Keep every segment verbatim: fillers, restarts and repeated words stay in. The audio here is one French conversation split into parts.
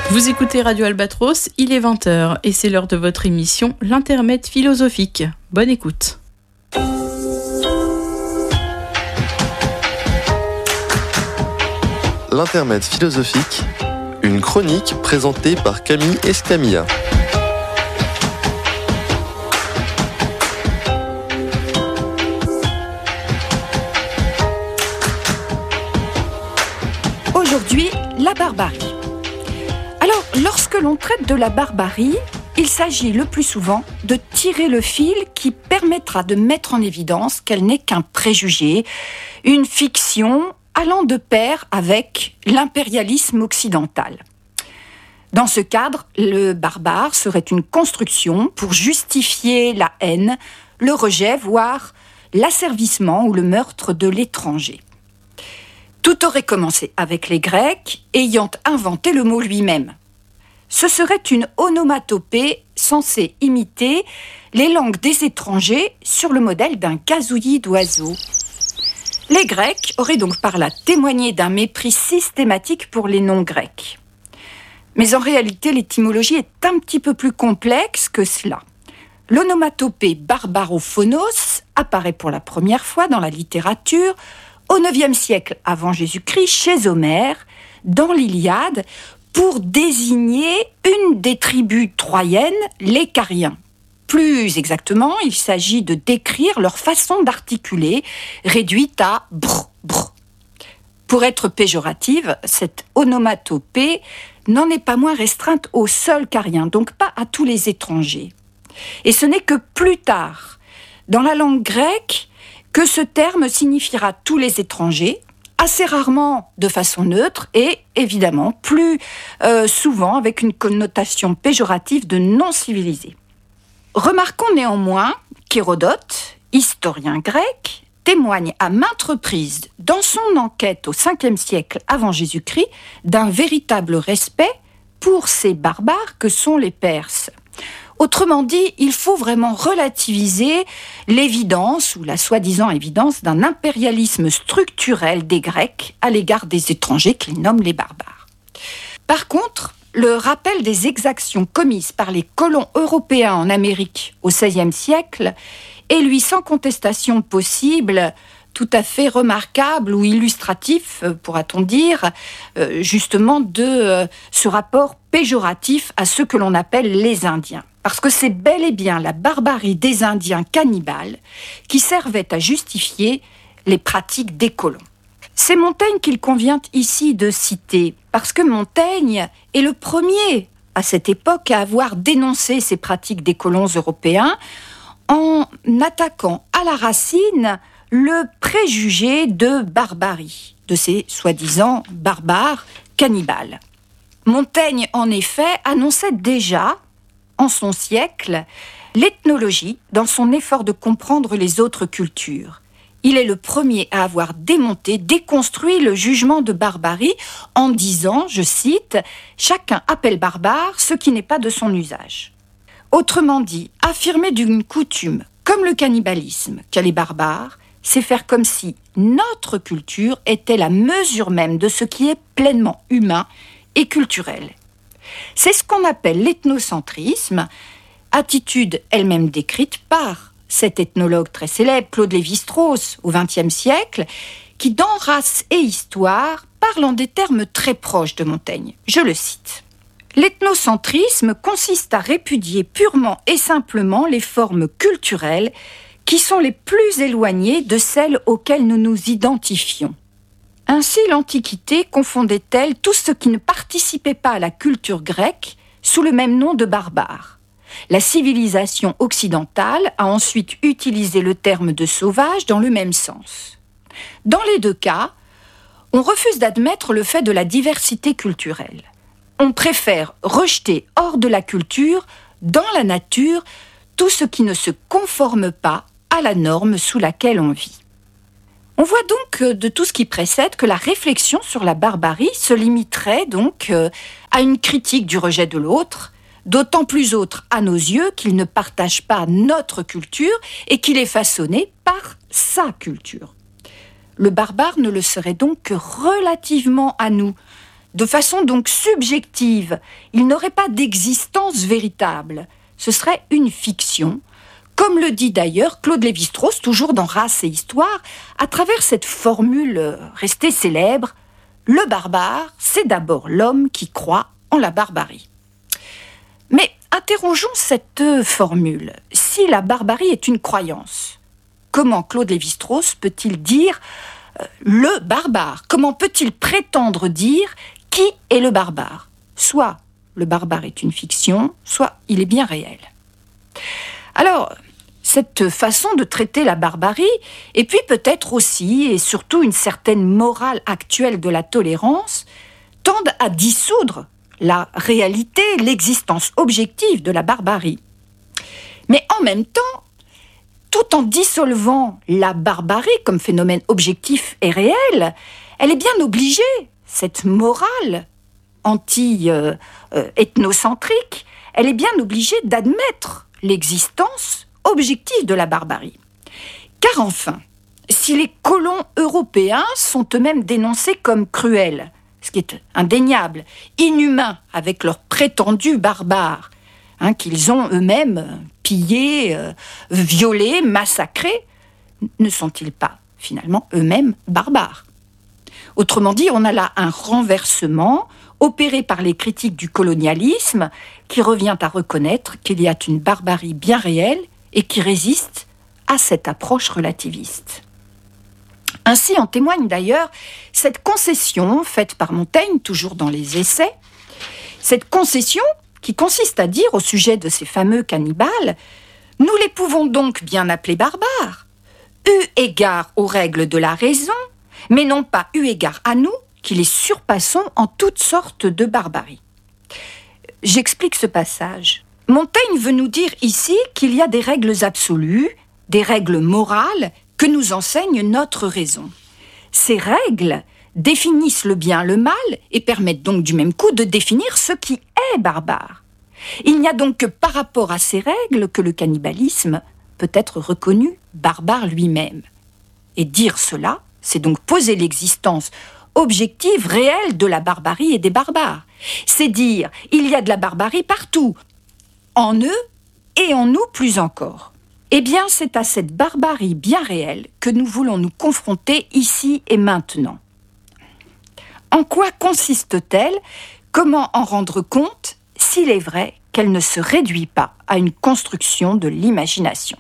Vous écoutez Radio Albatros, il est vingt heures et c'est l'heure de votre émission L'Intermède philosophique. Bonne écoute. L'Intermède philosophique, une chronique présentée par Camille Escamilla. Aujourd'hui, la barbarie. Alors, lorsque l'on traite de la barbarie, il s'agit le plus souvent de tirer le fil qui permettra de mettre en évidence qu'elle n'est qu'un préjugé, une fiction allant de pair avec l'impérialisme occidental. Dans ce cadre, le barbare serait une construction pour justifier la haine, le rejet, voire l'asservissement ou le meurtre de l'étranger. Tout aurait commencé avec les Grecs ayant inventé le mot lui-même. Ce serait une onomatopée censée imiter les langues des étrangers sur le modèle d'un gazouillis d'oiseaux. Les Grecs auraient donc par là témoigné d'un mépris systématique pour les non-grecs. Mais en réalité, l'étymologie est un petit peu plus complexe que cela. L'onomatopée barbarophonos apparaît pour la première fois dans la littérature au neuvième siècle avant Jésus-Christ, chez Homère, dans l'Iliade, pour désigner une des tribus troyennes, les Cariens. Plus exactement, il s'agit de décrire leur façon d'articuler, réduite à brr, brr. Pour être péjorative, cette onomatopée n'en est pas moins restreinte aux seuls Cariens, donc pas à tous les étrangers. Et ce n'est que plus tard, dans la langue grecque, que ce terme signifiera tous les étrangers, assez rarement de façon neutre et évidemment plus euh, souvent avec une connotation péjorative de non-civilisé. Remarquons néanmoins qu'Hérodote, historien grec, témoigne à maintes reprises dans son enquête au cinquième siècle avant Jésus-Christ d'un véritable respect pour ces barbares que sont les Perses. Autrement dit, il faut vraiment relativiser l'évidence, ou la soi-disant évidence, d'un impérialisme structurel des Grecs à l'égard des étrangers qu'ils nomment les barbares. Par contre, le rappel des exactions commises par les colons européens en Amérique au seizième siècle est, lui, sans contestation possible, tout à fait remarquable ou illustratif, pourra-t-on dire, justement de ce rapport péjoratif à ceux que l'on appelle les Indiens. Parce que c'est bel et bien la barbarie des Indiens cannibales qui servait à justifier les pratiques des colons. C'est Montaigne qu'il convient ici de citer, parce que Montaigne est le premier à cette époque à avoir dénoncé ces pratiques des colons européens en attaquant à la racine le préjugé de barbarie, de ces soi-disant barbares cannibales. Montaigne, en effet, annonçait déjà, en son siècle, l'ethnologie dans son effort de comprendre les autres cultures. Il est le premier à avoir démonté, déconstruit le jugement de barbarie en disant, je cite, « Chacun appelle barbare ce qui n'est pas de son usage ». Autrement dit, affirmer d'une coutume, comme le cannibalisme, qu'elle est barbare, c'est faire comme si notre culture était la mesure même de ce qui est pleinement humain et culturel. C'est ce qu'on appelle l'ethnocentrisme, attitude elle-même décrite par cet ethnologue très célèbre, Claude Lévi-Strauss, au vingtième siècle, qui, dans Race et Histoire, parle en des termes très proches de Montaigne. Je le cite. L'ethnocentrisme consiste à répudier purement et simplement les formes culturelles qui sont les plus éloignées de celles auxquelles nous nous identifions. Ainsi, l'Antiquité confondait-elle tout ce qui ne participait pas à la culture grecque sous le même nom de barbare. La civilisation occidentale a ensuite utilisé le terme de sauvage dans le même sens. Dans les deux cas, on refuse d'admettre le fait de la diversité culturelle. On préfère rejeter hors de la culture, dans la nature, tout ce qui ne se conforme pas à la norme sous laquelle on vit. On voit donc de tout ce qui précède que la réflexion sur la barbarie se limiterait donc à une critique du rejet de l'autre, d'autant plus autre à nos yeux qu'il ne partage pas notre culture et qu'il est façonné par sa culture. Le barbare ne le serait donc que relativement à nous, de façon donc subjective. Il n'aurait pas d'existence véritable. Ce serait une fiction, comme le dit d'ailleurs Claude Lévi-Strauss, toujours dans Race et Histoire, à travers cette formule restée célèbre, « Le barbare, c'est d'abord l'homme qui croit en la barbarie ». Mais interrogeons cette formule. Si la barbarie est une croyance, comment Claude Lévi-Strauss peut-il dire euh, le barbare? Comment peut-il prétendre dire qui est le barbare? Soit le barbare est une fiction, soit il est bien réel. Alors, cette façon de traiter la barbarie, et puis peut-être aussi et surtout une certaine morale actuelle de la tolérance, tendent à dissoudre la réalité, l'existence objective de la barbarie. Mais en même temps, tout en dissolvant la barbarie comme phénomène objectif et réel, elle est bien obligée, cette morale anti-ethnocentrique, elle est bien obligée d'admettre l'existence objective de la barbarie. Car enfin, si les colons européens sont eux-mêmes dénoncés comme cruels, ce qui est indéniable, inhumains avec leurs prétendus barbares, hein, qu'ils ont eux-mêmes pillés, euh, violés, massacrés, ne sont-ils pas finalement eux-mêmes barbares? Autrement dit, on a là un renversement opéré par les critiques du colonialisme qui revient à reconnaître qu'il y a une barbarie bien réelle et qui résiste à cette approche relativiste. Ainsi en témoigne d'ailleurs cette concession faite par Montaigne, toujours dans les Essais, cette concession qui consiste à dire au sujet de ces fameux cannibales « Nous les pouvons donc bien appeler barbares, eu égard aux règles de la raison, mais non pas eu égard à nous, qui les surpassons en toutes sortes de barbarie. » J'explique ce passage. Montaigne veut nous dire ici qu'il y a des règles absolues, des règles morales que nous enseigne notre raison. Ces règles définissent le bien, le mal et permettent donc du même coup de définir ce qui est barbare. Il n'y a donc que par rapport à ces règles que le cannibalisme peut être reconnu barbare lui-même. Et dire cela, c'est donc poser l'existence objective, réelle de la barbarie et des barbares. C'est dire, il y a de la barbarie partout, en eux et en nous plus encore. Eh bien, c'est à cette barbarie bien réelle que nous voulons nous confronter ici et maintenant. En quoi consiste-t-elle? Comment en rendre compte s'il est vrai qu'elle ne se réduit pas à une construction de l'imagination?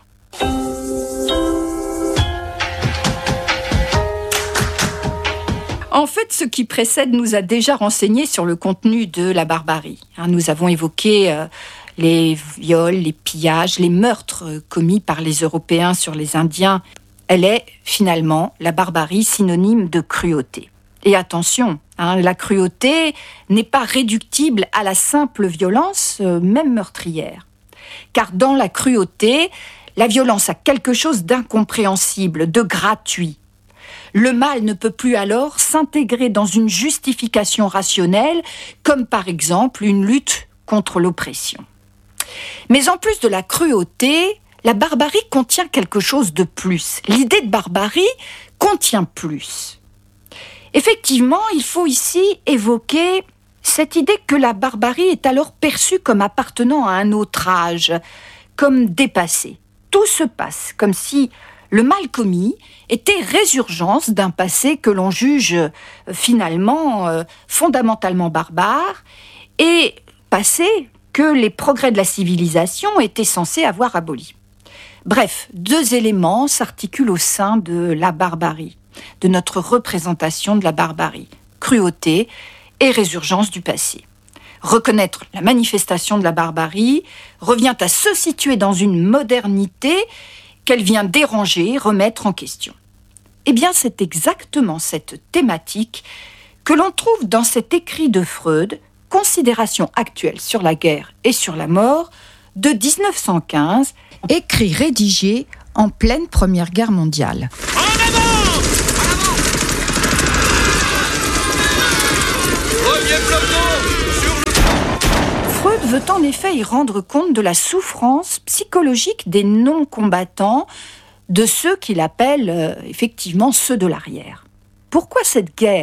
En fait, ce qui précède nous a déjà renseigné sur le contenu de la barbarie. Nous avons évoqué euh, les viols, les pillages, les meurtres commis par les Européens sur les Indiens. Elle est finalement, la barbarie, synonyme de cruauté. Et attention, hein, la cruauté n'est pas réductible à la simple violence, euh, même meurtrière. Car dans la cruauté, la violence a quelque chose d'incompréhensible, de gratuit. Le mal ne peut plus alors s'intégrer dans une justification rationnelle, comme par exemple une lutte contre l'oppression. Mais en plus de la cruauté, la barbarie contient quelque chose de plus. L'idée de barbarie contient plus. Effectivement, il faut ici évoquer cette idée que la barbarie est alors perçue comme appartenant à un autre âge, comme dépassée. Tout se passe comme si le mal commis était résurgence d'un passé que l'on juge euh, finalement euh, fondamentalement barbare et passé que les progrès de la civilisation étaient censés avoir aboli. Bref, deux éléments s'articulent au sein de la barbarie, de notre représentation de la barbarie, cruauté et résurgence du passé. Reconnaître la manifestation de la barbarie revient à se situer dans une modernité qu'elle vient déranger, remettre en question. Eh bien, c'est exactement cette thématique que l'on trouve dans cet écrit de Freud, Considérations actuelles sur la guerre et sur la mort, de dix-neuf cent quinze, écrit rédigé en pleine Première Guerre mondiale. En avant ! Premier peloton sur le... Freud veut en effet y rendre compte de la souffrance psychologique des non-combattants, de ceux qu'il appelle euh, effectivement ceux de l'arrière. Pourquoi cette guerre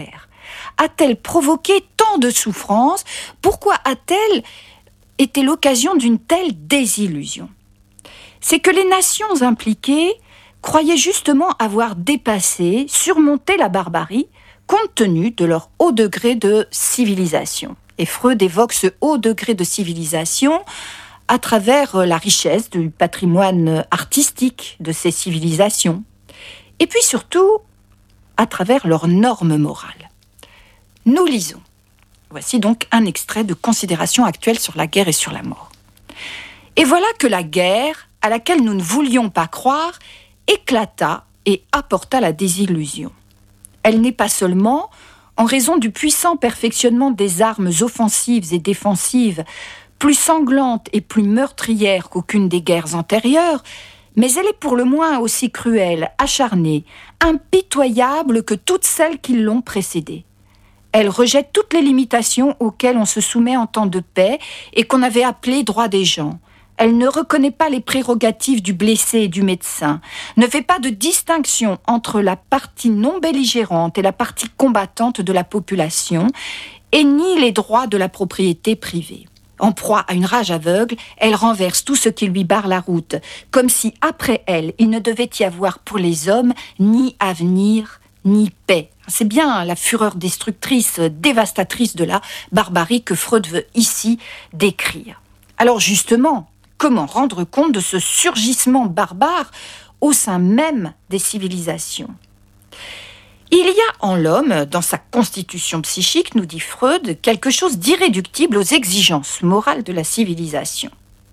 a-t-elle provoqué tant de souffrances? Pourquoi a-t-elle été l'occasion d'une telle désillusion? C'est que les nations impliquées croyaient justement avoir dépassé, surmonté la barbarie, compte tenu de leur haut degré de civilisation. Et Freud évoque ce haut degré de civilisation à travers la richesse du patrimoine artistique de ces civilisations. Et puis surtout, à travers leurs normes morales. Nous lisons. Voici donc un extrait de Considérations actuelles sur la guerre et sur la mort. Et voilà que la guerre, à laquelle nous ne voulions pas croire, éclata et apporta la désillusion. Elle n'est pas seulement, en raison du puissant perfectionnement des armes offensives et défensives, plus sanglante et plus meurtrière qu'aucune des guerres antérieures, mais elle est pour le moins aussi cruelle, acharnée, impitoyable que toutes celles qui l'ont précédée. Elle rejette toutes les limitations auxquelles on se soumet en temps de paix et qu'on avait appelées droits des gens. Elle ne reconnaît pas les prérogatives du blessé et du médecin, ne fait pas de distinction entre la partie non belligérante et la partie combattante de la population, et nie les droits de la propriété privée. En proie à une rage aveugle, elle renverse tout ce qui lui barre la route, comme si, après elle, il ne devait y avoir pour les hommes ni avenir, ni paix. C'est bien la fureur destructrice, dévastatrice de la barbarie que Freud veut ici décrire. Alors justement, comment rendre compte de ce surgissement barbare au sein même des civilisations ? Il y a en l'homme, dans sa constitution psychique, nous dit Freud, quelque chose d'irréductible aux exigences morales de la civilisation.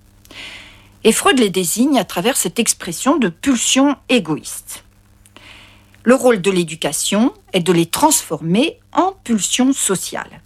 Et Freud les désigne à travers cette expression de pulsion égoïste. Le rôle de l'éducation est de les transformer en pulsions sociales.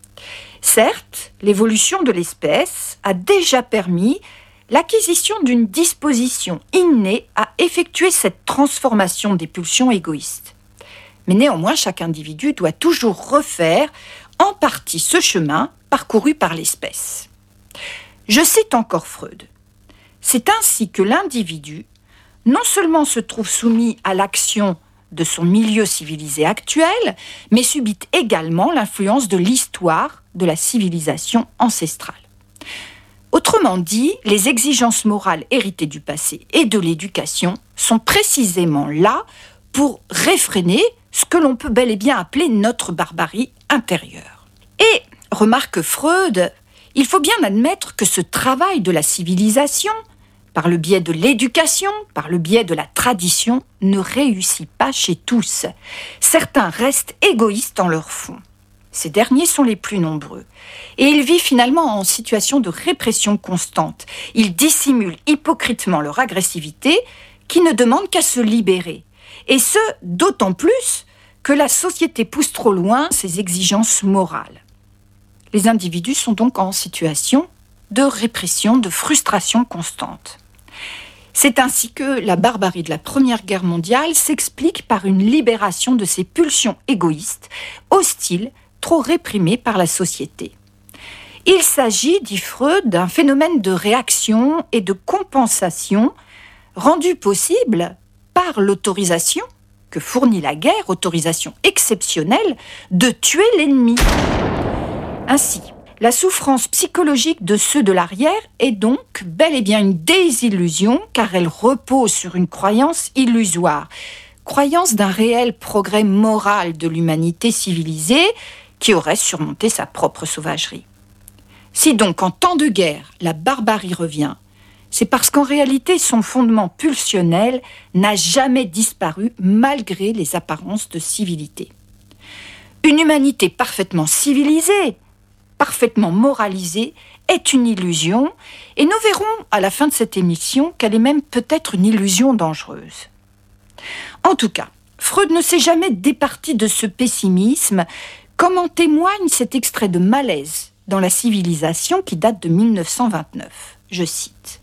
Certes, l'évolution de l'espèce a déjà permis l'acquisition d'une disposition innée à effectuer cette transformation des pulsions égoïstes. Mais néanmoins, chaque individu doit toujours refaire en partie ce chemin parcouru par l'espèce. Je cite encore Freud. C'est ainsi que l'individu non seulement se trouve soumis à l'action de son milieu civilisé actuel, mais subit également l'influence de l'histoire de la civilisation ancestrale. Autrement dit, les exigences morales héritées du passé et de l'éducation sont précisément là pour réfréner ce que l'on peut bel et bien appeler notre barbarie intérieure. Et, remarque Freud, il faut bien admettre que ce travail de la civilisation, par le biais de l'éducation, par le biais de la tradition, ne réussit pas chez tous. Certains restent égoïstes en leur fond. Ces derniers sont les plus nombreux. Et ils vivent finalement en situation de répression constante. Ils dissimulent hypocritement leur agressivité qui ne demande qu'à se libérer. Et ce, d'autant plus que la société pousse trop loin ses exigences morales. Les individus sont donc en situation de répression, de frustration constante. C'est ainsi que la barbarie de la Première Guerre mondiale s'explique par une libération de ces pulsions égoïstes, hostiles, trop réprimées par la société. Il s'agit, dit Freud, d'un phénomène de réaction et de compensation rendu possible par l'autorisation que fournit la guerre, autorisation exceptionnelle, de tuer l'ennemi. Ainsi, la souffrance psychologique de ceux de l'arrière est donc bel et bien une désillusion, car elle repose sur une croyance illusoire, croyance d'un réel progrès moral de l'humanité civilisée qui aurait surmonté sa propre sauvagerie. Si donc en temps de guerre, la barbarie revient, c'est parce qu'en réalité, son fondement pulsionnel n'a jamais disparu malgré les apparences de civilité. Une humanité parfaitement civilisée, parfaitement moralisée, est une illusion, et nous verrons à la fin de cette émission qu'elle est même peut-être une illusion dangereuse. En tout cas, Freud ne s'est jamais départi de ce pessimisme, comme en témoigne cet extrait de Malaise dans la civilisation qui date de mille neuf cent vingt-neuf. Je cite.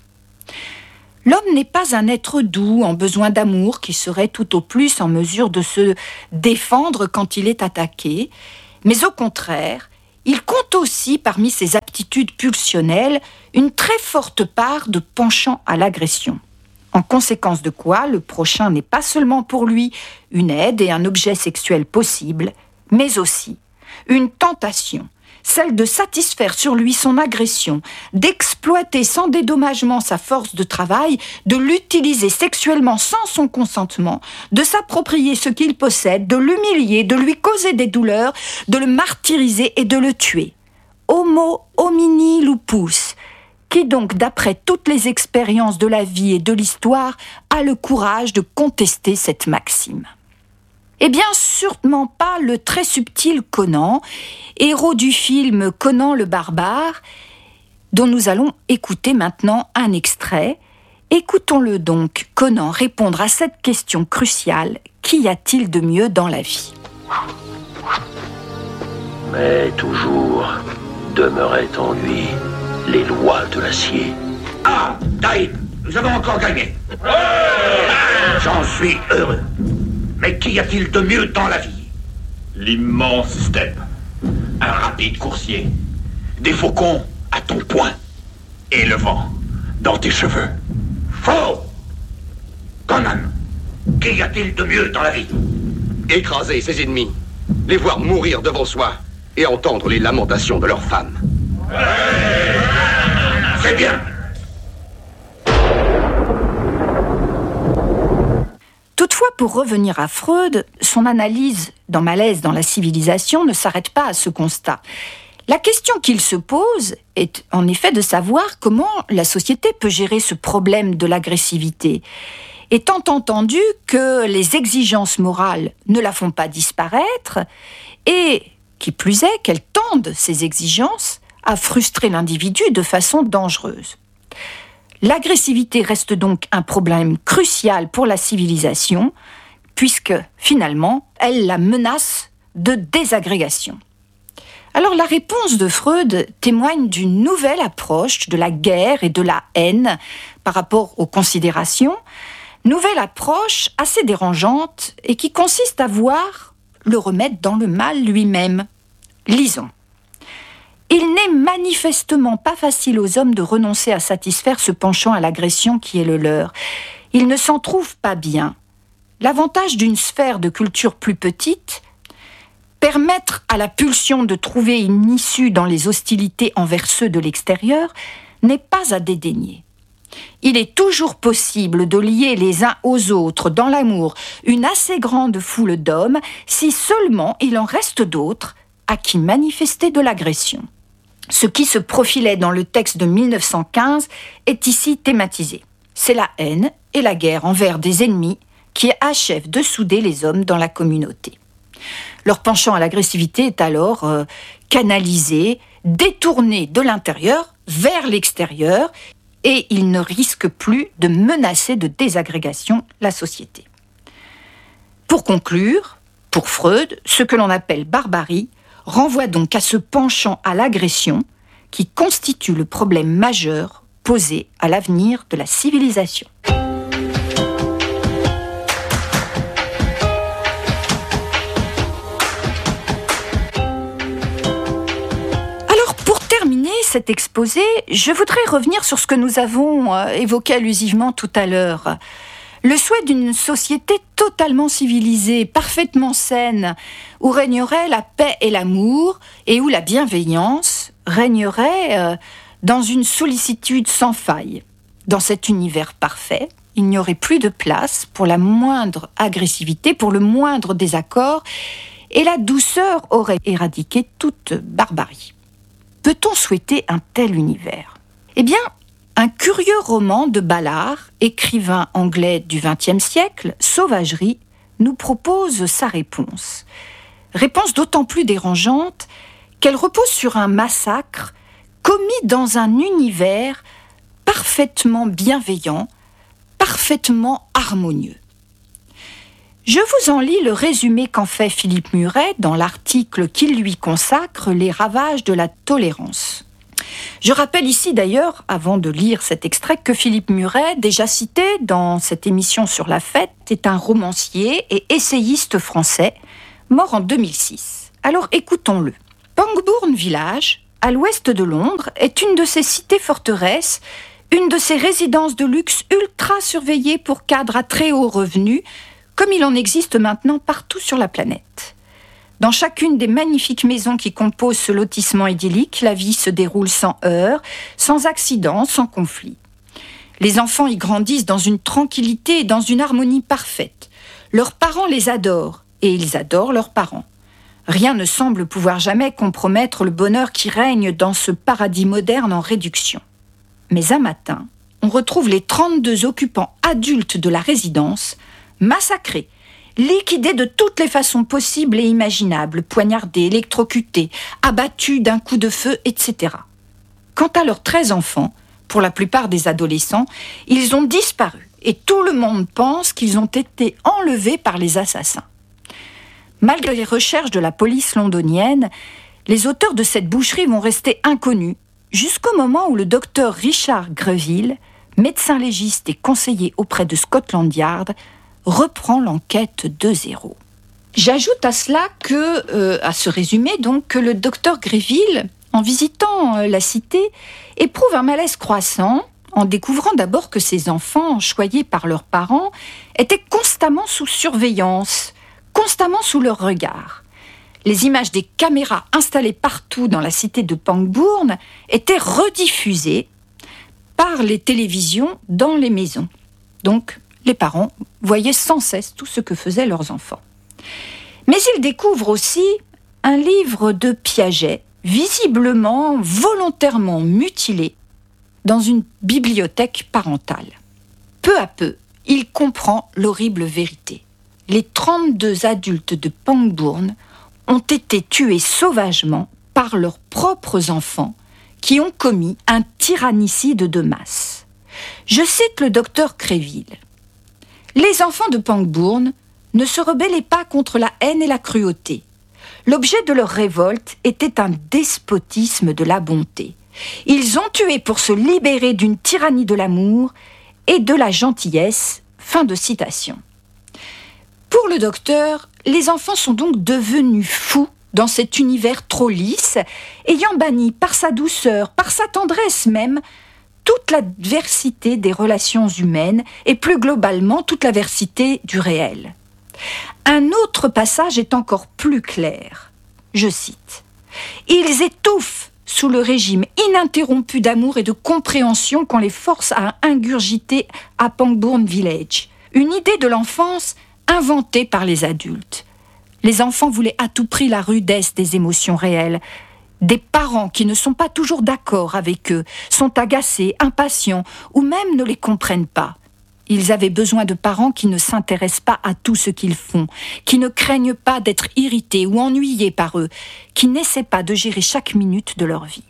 « L'homme n'est pas un être doux en besoin d'amour qui serait tout au plus en mesure de se défendre quand il est attaqué, mais au contraire, il compte aussi parmi ses aptitudes pulsionnelles une très forte part de penchant à l'agression. En conséquence de quoi, le prochain n'est pas seulement pour lui une aide et un objet sexuel possible, mais aussi une tentation, celle de satisfaire sur lui son agression, d'exploiter sans dédommagement sa force de travail, de l'utiliser sexuellement sans son consentement, de s'approprier ce qu'il possède, de l'humilier, de lui causer des douleurs, de le martyriser et de le tuer. Homo homini lupus, qui donc, d'après toutes les expériences de la vie et de l'histoire, a le courage de contester cette maxime. Eh bien, sûrement pas le très subtil Conan, héros du film Conan le barbare, dont nous allons écouter maintenant un extrait. Écoutons-le donc, Conan, répondre à cette question cruciale: qu'y a-t-il de mieux dans la vie ? Mais toujours demeuraient en lui les lois de l'acier. Ah, Taïb, nous avons encore gagné. J'en suis heureux. Mais qu'y a-t-il de mieux dans la vie ? L'immense steppe, un rapide coursier, des faucons à ton poing, et le vent dans tes cheveux. Faux ! Conan, qu'y a-t-il de mieux dans la vie ? Écraser ses ennemis, les voir mourir devant soi et entendre les lamentations de leurs femmes. C'est bien. Toutefois, pour revenir à Freud, son analyse dans Malaise dans la civilisation ne s'arrête pas à ce constat. La question qu'il se pose est en effet de savoir comment la société peut gérer ce problème de l'agressivité. Étant entendu que les exigences morales ne la font pas disparaître et, qui plus est, qu'elles tendent, ces exigences, à frustrer l'individu de façon dangereuse. L'agressivité reste donc un problème crucial pour la civilisation, puisque, finalement, elle la menace de désagrégation. Alors, la réponse de Freud témoigne d'une nouvelle approche de la guerre et de la haine par rapport aux considérations, nouvelle approche assez dérangeante et qui consiste à voir le remède dans le mal lui-même. Lisons. Il n'est manifestement pas facile aux hommes de renoncer à satisfaire ce penchant à l'agression qui est le leur. Ils ne s'en trouvent pas bien. L'avantage d'une sphère de culture plus petite, permettre à la pulsion de trouver une issue dans les hostilités envers ceux de l'extérieur, n'est pas à dédaigner. Il est toujours possible de lier les uns aux autres dans l'amour une assez grande foule d'hommes si seulement il en reste d'autres à qui manifester de l'agression. Ce qui se profilait dans le texte de mille neuf cent quinze est ici thématisé. C'est la haine et la guerre envers des ennemis qui achèvent de souder les hommes dans la communauté. Leur penchant à l'agressivité est alors euh, canalisé, détourné de l'intérieur vers l'extérieur, et il ne risque plus de menacer de désagrégation la société. Pour conclure, pour Freud, ce que l'on appelle barbarie renvoie donc à ce penchant à l'agression qui constitue le problème majeur posé à l'avenir de la civilisation. Alors, pour terminer cet exposé, je voudrais revenir sur ce que nous avons euh, évoqué allusivement tout à l'heure. Le souhait d'une société totalement civilisée, parfaitement saine, où régnerait la paix et l'amour, et où la bienveillance régnerait euh, dans une sollicitude sans faille. Dans cet univers parfait, il n'y aurait plus de place pour la moindre agressivité, pour le moindre désaccord, et la douceur aurait éradiqué toute barbarie. Peut-on souhaiter un tel univers ? Eh bien, un curieux roman de Ballard, écrivain anglais du vingtième siècle, Sauvagerie, nous propose sa réponse. Réponse d'autant plus dérangeante qu'elle repose sur un massacre commis dans un univers parfaitement bienveillant, parfaitement harmonieux. Je vous en lis le résumé qu'en fait Philippe Muret dans l'article qu'il lui consacre « Les ravages de la tolérance ». Je rappelle ici d'ailleurs, avant de lire cet extrait, que Philippe Muret, déjà cité dans cette émission sur la fête, est un romancier et essayiste français, mort en deux mille six. Alors écoutons-le. Pangbourne Village, à l'ouest de Londres, est une de ces cités-forteresses, une de ces résidences de luxe ultra surveillées pour cadres à très haut revenu, comme il en existe maintenant partout sur la planète. Dans chacune des magnifiques maisons qui composent ce lotissement idyllique, la vie se déroule sans heurts, sans accidents, sans conflits. Les enfants y grandissent dans une tranquillité et dans une harmonie parfaite. Leurs parents les adorent et ils adorent leurs parents. Rien ne semble pouvoir jamais compromettre le bonheur qui règne dans ce paradis moderne en réduction. Mais un matin, on retrouve les trente-deux occupants adultes de la résidence massacrés, liquidés de toutes les façons possibles et imaginables, poignardés, électrocutés, abattus d'un coup de feu, et cetera. Quant à leurs treize enfants, pour la plupart des adolescents, ils ont disparu et tout le monde pense qu'ils ont été enlevés par les assassins. Malgré les recherches de la police londonienne, les auteurs de cette boucherie vont rester inconnus jusqu'au moment où le docteur Richard Greville, médecin légiste et conseiller auprès de Scotland Yard, reprend l'enquête de zéro. J'ajoute à cela que, euh, à ce résumé donc, que le docteur Greville, en visitant euh, la cité, éprouve un malaise croissant en découvrant d'abord que ses enfants, choyés par leurs parents, étaient constamment sous surveillance, constamment sous leur regard. Les images des caméras installées partout dans la cité de Pangbourne étaient rediffusées par les télévisions dans les maisons. Donc, les parents voyaient sans cesse tout ce que faisaient leurs enfants. Mais ils découvrent aussi un livre de Piaget, visiblement, volontairement mutilé, dans une bibliothèque parentale. Peu à peu, il comprend l'horrible vérité. Les trente-deux adultes de Pangbourne ont été tués sauvagement par leurs propres enfants qui ont commis un tyrannicide de masse. Je cite le docteur Greville. « Les enfants de Pangbourne ne se rebellaient pas contre la haine et la cruauté. L'objet de leur révolte était un despotisme de la bonté. Ils ont tué pour se libérer d'une tyrannie de l'amour et de la gentillesse. » Fin de citation. Pour le docteur, les enfants sont donc devenus fous dans cet univers trop lisse, ayant banni par sa douceur, par sa tendresse même, toute l'adversité des relations humaines et plus globalement toute l'adversité du réel. Un autre passage est encore plus clair. Je cite. « Ils étouffent sous le régime ininterrompu d'amour et de compréhension qu'on les force à ingurgiter à Pangbourne Village. Une idée de l'enfance inventée par les adultes. Les enfants voulaient à tout prix la rudesse des émotions réelles. Des parents qui ne sont pas toujours d'accord avec eux, sont agacés, impatients ou même ne les comprennent pas. Ils avaient besoin de parents qui ne s'intéressent pas à tout ce qu'ils font, qui ne craignent pas d'être irrités ou ennuyés par eux, qui n'essaient pas de gérer chaque minute de leur vie. »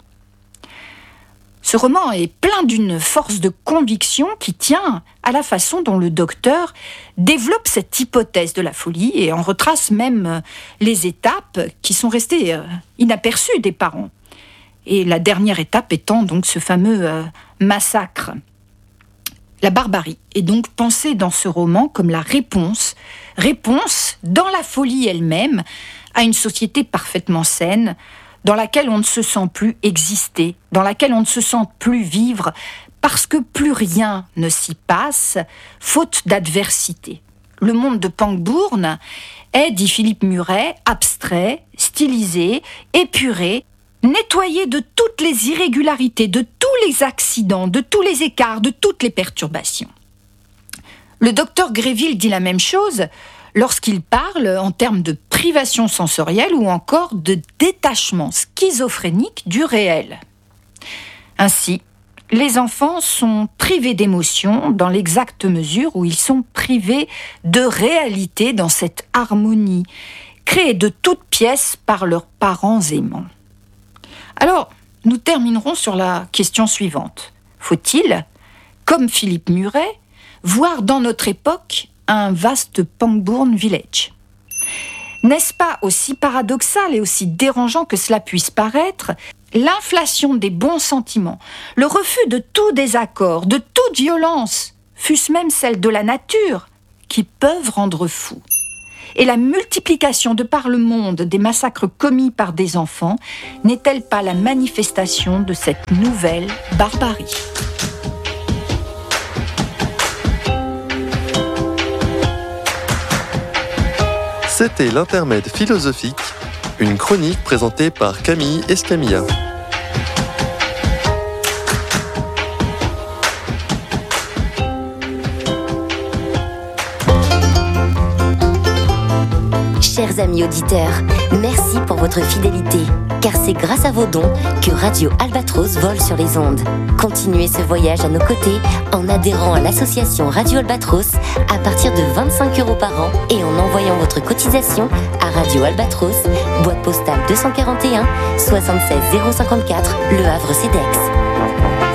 Ce roman est plein d'une force de conviction qui tient à la façon dont le docteur développe cette hypothèse de la folie et en retrace même les étapes qui sont restées inaperçues des parents. Et la dernière étape étant donc ce fameux euh, massacre. La barbarie est donc pensée dans ce roman comme la réponse, réponse dans la folie elle-même à une société parfaitement saine, dans laquelle on ne se sent plus exister, dans laquelle on ne se sent plus vivre, parce que plus rien ne s'y passe, faute d'adversité. Le monde de Pangbourne est, dit Philippe Muret, abstrait, stylisé, épuré, nettoyé de toutes les irrégularités, de tous les accidents, de tous les écarts, de toutes les perturbations. Le docteur Greville dit la même chose lorsqu'il parle en termes de privation sensorielle ou encore de détachement schizophrénique du réel. Ainsi, les enfants sont privés d'émotions dans l'exacte mesure où ils sont privés de réalité dans cette harmonie créée de toutes pièces par leurs parents aimants. Alors, nous terminerons sur la question suivante. Faut-il, comme Philippe Muret, voir dans notre époque un vaste Pangbourne Village? N'est-ce pas aussi paradoxal et aussi dérangeant que cela puisse paraître, l'inflation des bons sentiments, le refus de tout désaccord, de toute violence, fût-ce même celle de la nature, qui peuvent rendre fou? Et la multiplication de par le monde des massacres commis par des enfants n'est-elle pas la manifestation de cette nouvelle barbarie ? C'était l'intermède philosophique une chronique présentée par Camille Escamilla. Chers amis auditeurs, merci pour votre fidélité, car c'est grâce à vos dons que Radio Albatros vole sur les ondes. Continuez ce voyage à nos côtés en adhérant à l'association Radio Albatros à partir de vingt-cinq euros par an et en envoyant votre cotisation à Radio Albatros, boîte postale deux cent quarante et un, soixante-seize zéro cinquante-quatre, Le Havre-Cedex.